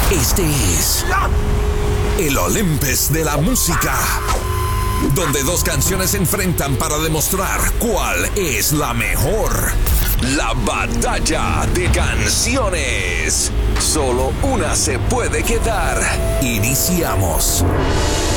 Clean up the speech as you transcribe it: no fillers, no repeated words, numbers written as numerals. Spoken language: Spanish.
Este es el Olympus de la música, donde dos canciones se enfrentan para demostrar cuál es la mejor. La batalla de canciones. Solo una se puede quedar. Iniciamos.